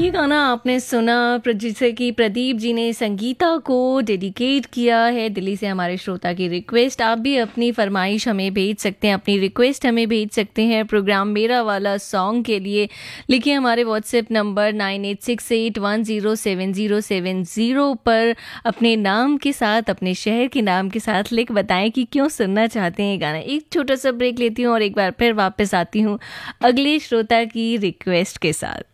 ये गाना आपने सुना जिसे कि प्रदीप जी ने संगीता को डेडिकेट किया है। दिल्ली से हमारे श्रोता की रिक्वेस्ट। आप भी अपनी फरमाइश हमें भेज सकते हैं, अपनी रिक्वेस्ट हमें भेज सकते हैं प्रोग्राम मेरा वाला सॉन्ग के लिए। लिखिए हमारे व्हाट्सएप नंबर 9868107070 पर अपने नाम के साथ, अपने शहर के नाम के साथ लिख बताएं कि क्यों सुनना चाहते हैं गाना। एक छोटा सा ब्रेक लेती हूँ और एक बार फिर वापस आती हूँ अगले श्रोता की रिक्वेस्ट के साथ।